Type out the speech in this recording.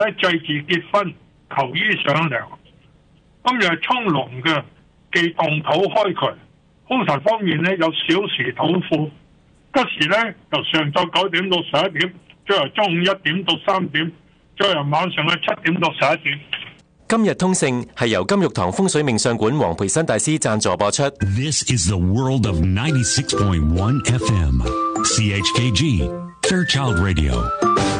喺祭祀結婚、求醫上梁。今日係沖龍嘅忌動土開渠。凶神方面咧有小時土庫，吉時咧由上晝9點到11點，再由中午1點到3點，再由晚上嘅7點到11點。 今日通勝係由金玉堂風水命相館黃培新大師贊助播出。 This is the world of 96.1 FM CHKG Fairchild Radio。